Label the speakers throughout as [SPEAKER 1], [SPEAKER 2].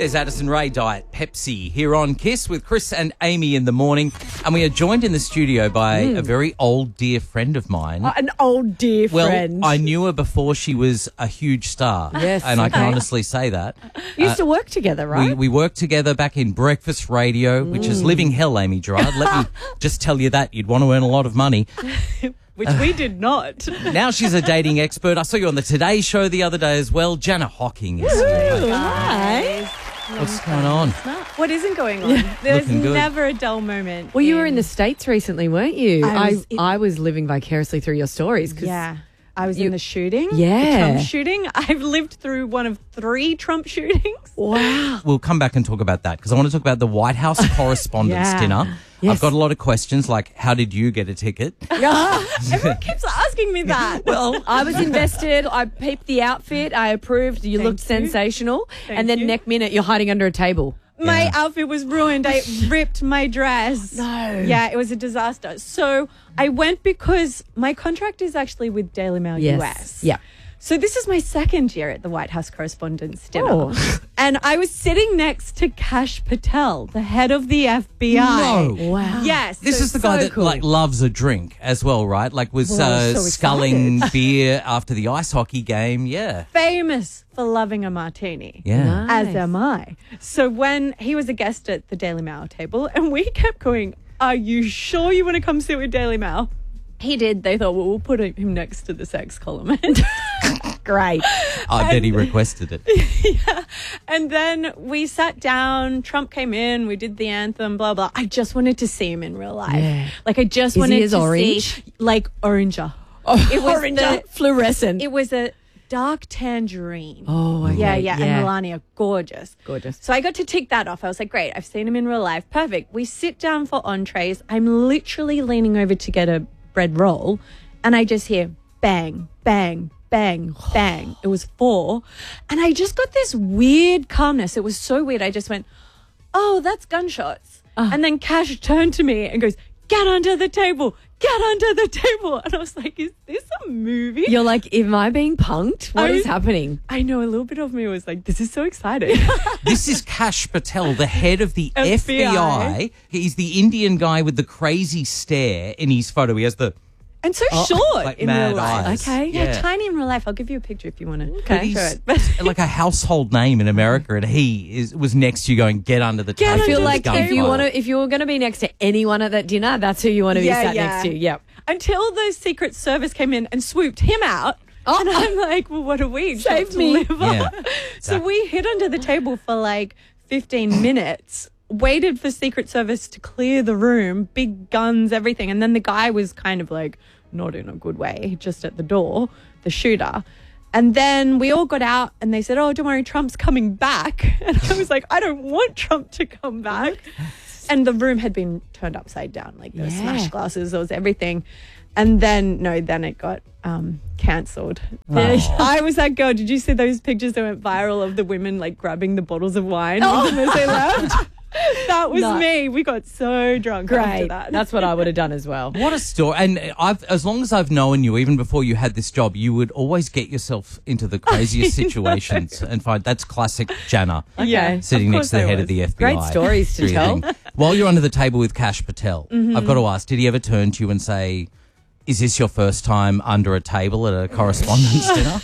[SPEAKER 1] There's Addison Rae Diet Pepsi here on Kiss with Chris and Amy in the morning. And we are joined in the studio by a very old dear friend of mine.
[SPEAKER 2] An old dear friend.
[SPEAKER 1] Well, I knew her before she was a huge star.
[SPEAKER 2] Yes,
[SPEAKER 1] and I can
[SPEAKER 2] okay.
[SPEAKER 1] honestly say that.
[SPEAKER 2] You used to work together, right?
[SPEAKER 1] We worked together back in breakfast radio, which is living hell, Amy Gerard. Let me just tell you that. You'd want to earn a lot of money.
[SPEAKER 2] Which we did not.
[SPEAKER 1] Now she's a dating expert. I saw you on the Today Show the other day as well. Jana Hocking is here.
[SPEAKER 2] Hi.
[SPEAKER 1] What's going on?
[SPEAKER 3] What isn't going on? There's
[SPEAKER 1] Looking good.
[SPEAKER 3] never a dull moment.
[SPEAKER 2] Well, you were in the States recently, weren't you?
[SPEAKER 3] I was
[SPEAKER 2] was living vicariously through your stories. 'Cause
[SPEAKER 3] Yeah. I was in the shooting.
[SPEAKER 2] Yeah.
[SPEAKER 3] The Trump shooting. I've lived through one of 3 Trump shootings.
[SPEAKER 2] Wow.
[SPEAKER 1] We'll come back and talk about that because I want to talk about the White House Correspondents'
[SPEAKER 3] Yeah.
[SPEAKER 1] Dinner.
[SPEAKER 2] Yes.
[SPEAKER 1] I've got a lot of questions like, how did you get a ticket?
[SPEAKER 3] Everyone keeps asking me that.
[SPEAKER 2] Well, I was invested. I peeped the outfit. I approved. You looked
[SPEAKER 3] you.
[SPEAKER 2] sensational.
[SPEAKER 3] Thank
[SPEAKER 2] and then
[SPEAKER 3] you.
[SPEAKER 2] next minute, you're hiding under a table.
[SPEAKER 3] My
[SPEAKER 1] Yeah.
[SPEAKER 3] outfit was ruined. I ripped my dress.
[SPEAKER 2] No.
[SPEAKER 3] Yeah, it was a disaster. So I went because my contract is actually with Daily Mail US.
[SPEAKER 2] Yeah.
[SPEAKER 3] So this is my second year at the White House Correspondents' Dinner.
[SPEAKER 2] Oh.
[SPEAKER 3] And I was sitting next to Kash Patel, the head of the FBI.
[SPEAKER 1] No.
[SPEAKER 2] Wow.
[SPEAKER 3] Yes.
[SPEAKER 1] This
[SPEAKER 3] so
[SPEAKER 1] is the guy that
[SPEAKER 2] cool.
[SPEAKER 1] like loves a drink as well, right? Like was
[SPEAKER 3] Well, I was so
[SPEAKER 1] sculling beer after the ice hockey game. Yeah.
[SPEAKER 3] famous for loving a martini.
[SPEAKER 1] Yeah.
[SPEAKER 2] Nice.
[SPEAKER 3] As am I. So when he was a guest at the Daily Mail table, and we kept going, are you sure you want to come sit with Daily Mail? He did. They thought, well, we'll put him next to the sex columnist.
[SPEAKER 2] Great.
[SPEAKER 1] I bet he requested it.
[SPEAKER 3] And then we sat down. Trump came in. We did the anthem, blah, blah. I just wanted to see him in real life.
[SPEAKER 2] Yeah.
[SPEAKER 3] Like, I just
[SPEAKER 2] Is he
[SPEAKER 3] wanted
[SPEAKER 2] as
[SPEAKER 3] to
[SPEAKER 2] orange?
[SPEAKER 3] see, like, oranger.
[SPEAKER 2] It
[SPEAKER 3] was
[SPEAKER 2] was
[SPEAKER 3] the-
[SPEAKER 2] fluorescent.
[SPEAKER 3] It was a dark tangerine.
[SPEAKER 2] Oh, okay.
[SPEAKER 3] Yeah. And Melania, gorgeous.
[SPEAKER 2] Gorgeous.
[SPEAKER 3] So I got to tick that off. I was like, great, I've seen him in real life. Perfect. We sit down for entrees. I'm literally leaning over to get a bread roll, and I just hear bang, bang, bang, bang. It was 4. And I just got this weird calmness. It was so weird. I just went, oh, that's gunshots. And then Kash turned to me and goes, get under the table. Get under the table. And I was like, is this a movie?
[SPEAKER 2] You're like, am I being punked? What is
[SPEAKER 3] I-
[SPEAKER 2] happening?
[SPEAKER 3] I know, a little bit of me was like, this is so exciting.
[SPEAKER 1] This is Kash Patel, the head of the
[SPEAKER 3] FBI.
[SPEAKER 1] FBI. He's the Indian guy with the crazy stare in his photo. He has the
[SPEAKER 3] And so short
[SPEAKER 1] like
[SPEAKER 3] in
[SPEAKER 1] mad
[SPEAKER 3] real life.
[SPEAKER 1] eyes.
[SPEAKER 2] Okay.
[SPEAKER 3] Yeah, tiny in real life. I'll give you a picture if you want to.
[SPEAKER 1] But he's like a household name in America, and was next to you going, get under the table.
[SPEAKER 2] I feel
[SPEAKER 3] under
[SPEAKER 2] like
[SPEAKER 3] the
[SPEAKER 2] if you were going to be next to anyone at that dinner, that's who you want to be sat next to. Yep.
[SPEAKER 3] Until the Secret Service came in and swooped him out.
[SPEAKER 2] Oh.
[SPEAKER 3] And I'm like, well, what are we?
[SPEAKER 2] Save
[SPEAKER 3] Chopped
[SPEAKER 2] me.
[SPEAKER 3] liver?
[SPEAKER 1] Yeah,
[SPEAKER 3] So we hid under the table for like 15 minutes, waited for Secret Service to clear the room, big guns, everything. And then the guy was kind of like, not in a good way, just at the door, the shooter. And then we all got out and they said, oh, don't worry, Trump's coming back. And I was like, I don't want Trump to come back. And the room had been turned upside down. Like there were smashed glasses, there was everything. And then it got cancelled. I was that girl. Did you see those pictures that went viral of the women like grabbing the bottles of wine as they left? That was
[SPEAKER 2] No.
[SPEAKER 3] me. We got so drunk after
[SPEAKER 2] Great.
[SPEAKER 3] that.
[SPEAKER 2] That's what I would have done as well.
[SPEAKER 1] What a story. And as long as I've known you, even before you had this job, you would always get yourself into the craziest situations and find that's classic Jana.
[SPEAKER 3] Yeah,
[SPEAKER 1] Sitting
[SPEAKER 3] of
[SPEAKER 1] next to the
[SPEAKER 3] course I
[SPEAKER 1] head
[SPEAKER 3] was.
[SPEAKER 1] of the FBI.
[SPEAKER 2] Great stories to
[SPEAKER 1] Doing
[SPEAKER 2] tell.
[SPEAKER 1] thing. While you're under the table with Kash Patel, I've got to ask, did he ever turn to you and say, is this your first time under a table at a correspondence dinner?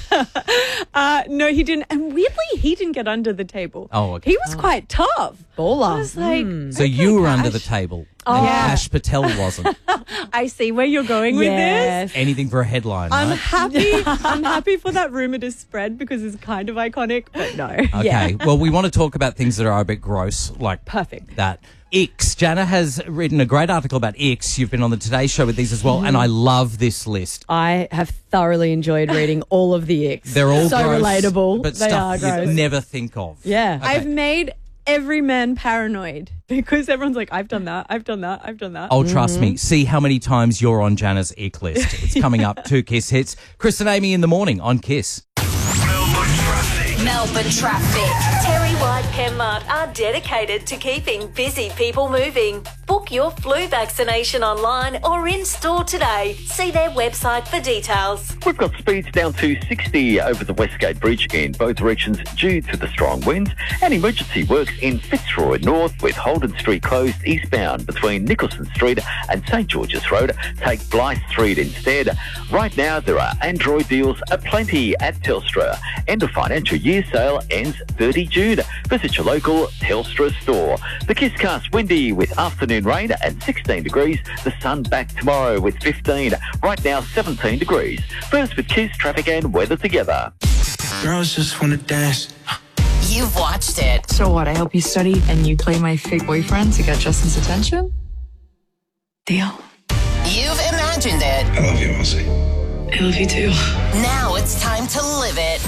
[SPEAKER 3] No, he didn't. And weirdly, he didn't get under the table.
[SPEAKER 1] Oh, okay.
[SPEAKER 3] He was quite tough.
[SPEAKER 2] Baller.
[SPEAKER 3] I was like,
[SPEAKER 1] So you were under the table and
[SPEAKER 3] Yeah.
[SPEAKER 1] Kash Patel wasn't.
[SPEAKER 3] I see where you're going with this.
[SPEAKER 1] Anything for a headline,
[SPEAKER 3] I'm
[SPEAKER 1] right?
[SPEAKER 3] happy. I'm happy for that rumor to spread because it's kind of iconic, but no.
[SPEAKER 1] Okay, well, we want to talk about things that are a bit gross, like
[SPEAKER 3] Perfect.
[SPEAKER 1] that. Ix. Jana has written a great article about Ix. You've been on the Today Show with these as well, and I love this list.
[SPEAKER 2] I have thoroughly enjoyed reading all of the Ix.
[SPEAKER 1] They're all
[SPEAKER 2] so
[SPEAKER 1] gross,
[SPEAKER 2] relatable.
[SPEAKER 1] but
[SPEAKER 2] they are
[SPEAKER 1] stuff
[SPEAKER 2] gross.
[SPEAKER 1] you'd never think of.
[SPEAKER 2] Yeah.
[SPEAKER 1] Okay.
[SPEAKER 3] I've made every man paranoid because everyone's like, I've done that, I've done that, I've done that.
[SPEAKER 1] Oh, trust me. See how many times you're on Jana's Ick list. It's coming up. 2 Kiss hits. Chris and Amy in the morning on Kiss.
[SPEAKER 4] Melbourne traffic. Melbourne traffic.
[SPEAKER 5] Terry White Chemmart are dedicated to keeping busy people moving. Book your flu vaccination online or in-store today. See their website for details.
[SPEAKER 6] We've got speeds down to 60 over the Westgate Bridge in both directions due to the strong winds, and emergency works in Fitzroy North with Holden Street closed eastbound between Nicholson Street and St George's Road. Take Blythe Street instead. Right now there are Android deals aplenty at Telstra. End of financial year sale ends 30 June. Visit your local Telstra store. The Kisscast windy with afternoon rain and 16 degrees. The sun back tomorrow with 15. Right now 17 degrees. First with Kiss traffic and weather together.
[SPEAKER 7] Girls just want to dance.
[SPEAKER 4] You've watched it.
[SPEAKER 8] So what, I help you study and you play my fake boyfriend to get Justin's attention? Deal.
[SPEAKER 4] You've imagined it.
[SPEAKER 7] I love you, Elsie.
[SPEAKER 8] I love you too.
[SPEAKER 4] Now it's time to live it.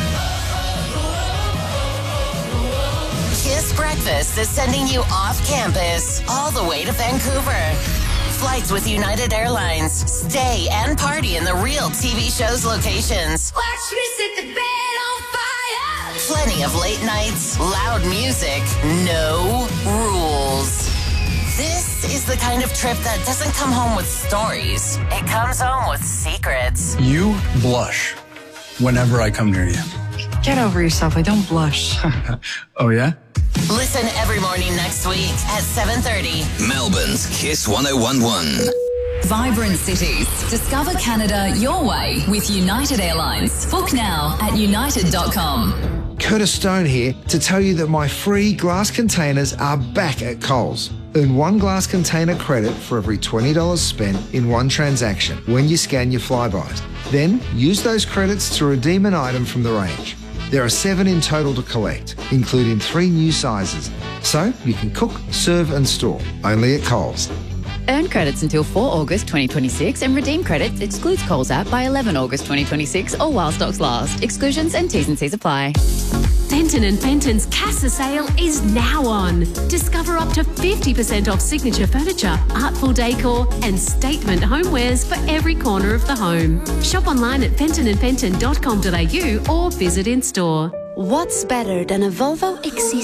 [SPEAKER 4] Kiss Breakfast is sending you off campus all the way to Vancouver. Flights with United Airlines. Stay and party in the real TV show's locations.
[SPEAKER 9] Watch me set the bed on fire.
[SPEAKER 4] Plenty of late nights, loud music, no rules. This is the kind of trip that doesn't come home with stories. It comes home with secrets.
[SPEAKER 7] You blush whenever I come near you.
[SPEAKER 8] Get over yourself. I don't blush.
[SPEAKER 7] Oh, yeah?
[SPEAKER 4] Listen every morning next week at 7:30.
[SPEAKER 10] Melbourne's Kiss 1011.
[SPEAKER 11] Vibrant cities. Discover Canada your way with United Airlines. Book now at united.com.
[SPEAKER 12] Curtis Stone here to tell you that my free glass containers are back at Coles. Earn one glass container credit for every $20 spent in one transaction when you scan your Flybys. Then use those credits to redeem an item from the range. There are 7 in total to collect, including 3 new sizes. So you can cook, serve and store, only at Coles.
[SPEAKER 13] Earn credits until 4 August 2026 and redeem credits excludes Coles app by 11 August 2026 or while stocks last. Exclusions and T's and C's apply.
[SPEAKER 14] Fenton & Fenton's Casa sale is now on. Discover up to 50% off signature furniture, artful decor and statement homewares for every corner of the home. Shop online at fentonandfenton.com.au or visit in store.
[SPEAKER 15] What's better than a Volvo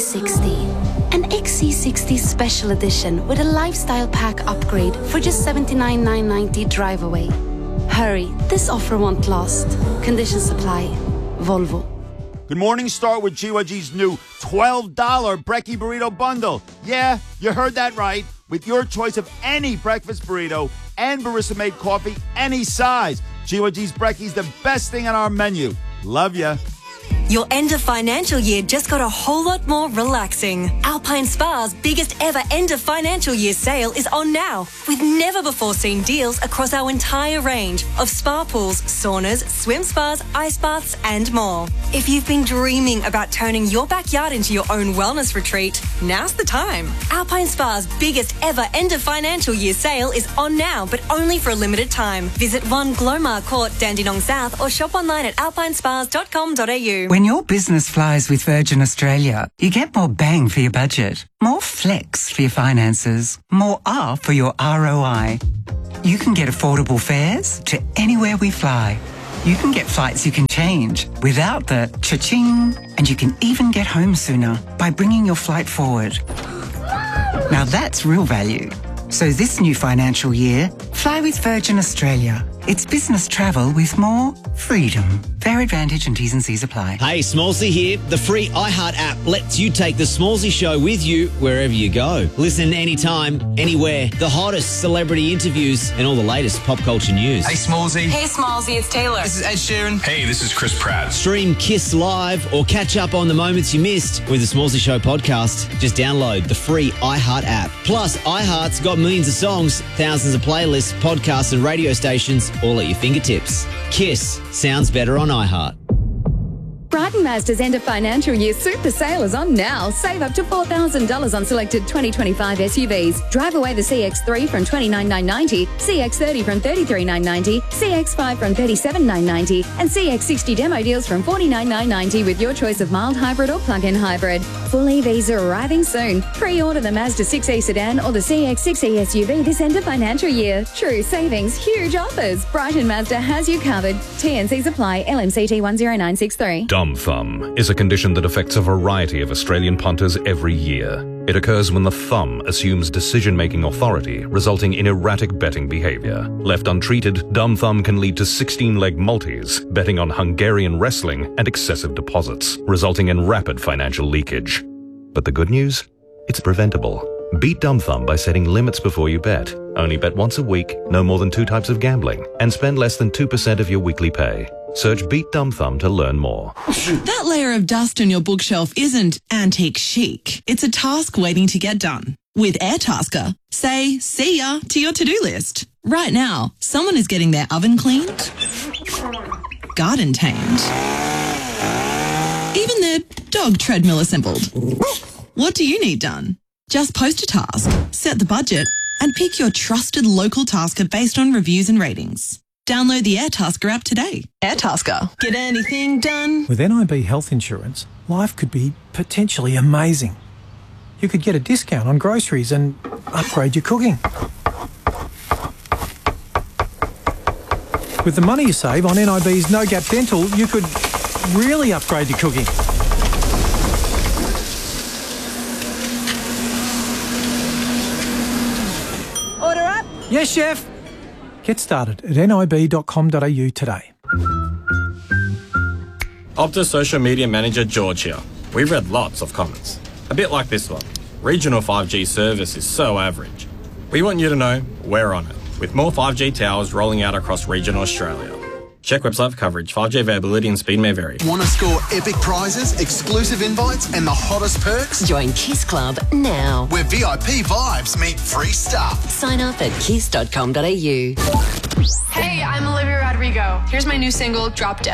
[SPEAKER 15] XC60? An XC60 Special Edition with a lifestyle pack upgrade for just $79,990 drive away. Hurry, this offer won't last. Conditions apply. Volvo.
[SPEAKER 16] Good morning, start with GYG's new $12 Brekkie Burrito Bundle. Yeah, you heard that right. With your choice of any breakfast burrito and barista-made coffee, any size. GYG's Brekkie's the best thing on our menu. Love ya.
[SPEAKER 5] Your end of financial year just got a whole lot more relaxing. Alpine Spa's biggest ever end of financial year sale is on now, with never before seen deals across our entire range of spa pools, saunas, swim spas, ice baths and more. If you've been dreaming about turning your backyard into your own wellness retreat, now's the time. Alpine Spa's biggest ever end of financial year sale is on now, but only for a limited time. Visit 1 Glomar Court, Dandenong South or shop online at alpinespas.com.au.
[SPEAKER 17] When your business flies with Virgin Australia, you get more bang for your budget, more flex for your finances, more R for your ROI. You can get affordable fares to anywhere we fly. You can get flights you can change without the cha-ching, and you can even get home sooner by bringing your flight forward. Now that's real value. So this new financial year, fly with Virgin Australia. It's business travel with more freedom. Fare advantage and T's and C's apply.
[SPEAKER 18] Hey, Smallsy here. The free iHeart app lets you take the Smallsy show with you wherever you go. Listen anytime, anywhere. The hottest celebrity interviews and all the latest pop culture news.
[SPEAKER 19] Hey, Smallsy.
[SPEAKER 4] Hey, Smallsy, it's Taylor.
[SPEAKER 19] This is Ed Sheeran. Hey, this is Chris Pratt.
[SPEAKER 18] Stream Kiss Live or catch up on the moments you missed with the Smallsy Show podcast. Just download the free iHeart app. Plus, iHeart's got millions of songs, thousands of playlists, podcasts and radio stations all at your fingertips. Kiss sounds better on iHeart.
[SPEAKER 13] Brighton Mazda's end of financial year super sale is on now. Save up to $4,000 on selected 2025 SUVs. Drive away the CX-3 from $29,990, CX-30 from $33,990, CX-5 from $37,990, and CX-60 demo deals from $49,990 with your choice of mild hybrid or plug-in hybrid. Full EVs are arriving soon. Pre-order the Mazda 6e sedan or the CX-6e SUV this end of financial year. True savings, huge offers. Brighton Mazda has you covered. T&Cs apply. LMCT 10963.
[SPEAKER 20] Dom thumb is a condition that affects a variety of Australian punters every year. It occurs when the thumb assumes decision-making authority, resulting in erratic betting behaviour. Left untreated, dumb thumb can lead to 16-leg multis, betting on Hungarian wrestling and excessive deposits, resulting in rapid financial leakage. But the good news? It's preventable. Beat dumb thumb by setting limits before you bet. Only bet once a week, no more than 2 types of gambling, and spend less than 2% of your weekly pay. Search Beat Dumb Thumb to learn more.
[SPEAKER 21] That layer of dust on your bookshelf isn't antique chic. It's a task waiting to get done. With Airtasker, say see ya to your to-do list. Right now, someone is getting their oven cleaned, garden tamed, even their dog treadmill assembled. What do you need done? Just post a task, set the budget, and pick your trusted local tasker based on reviews and ratings. Download the Airtasker app today. Airtasker. Get anything done.
[SPEAKER 22] With NIB Health Insurance, life could be potentially amazing. You could get a discount on groceries and upgrade your cooking. With the money you save on NIB's No Gap Dental, you could really upgrade your cooking.
[SPEAKER 23] Order up.
[SPEAKER 22] Yes, chef. Get started at nib.com.au today.
[SPEAKER 24] Optus Social Media Manager George here. We've read lots of comments. A bit like this one. Regional 5G service is so average. We want you to know we're on it, with more 5G towers rolling out across regional Australia. Check website for coverage. 5G availability and speed may vary.
[SPEAKER 25] Want to score epic prizes, exclusive invites, and the hottest perks?
[SPEAKER 26] Join Kiss Club now.
[SPEAKER 25] Where VIP vibes meet free stuff.
[SPEAKER 26] Sign up at kiss.com.au.
[SPEAKER 27] Hey, I'm Olivia Rodrigo. Here's my new single, Drop Dead.